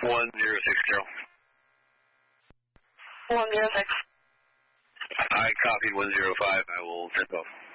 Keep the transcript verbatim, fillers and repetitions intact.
one zero six zero. one zero six. I copied one zero five. I will tip off.